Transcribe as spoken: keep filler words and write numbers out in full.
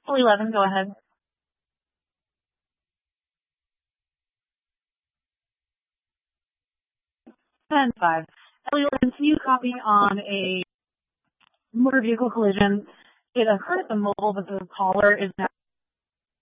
eleven, go ahead. ten five. Ellie eleven, can you copy on a motor vehicle collision? It occurred at the mobile, but the caller is now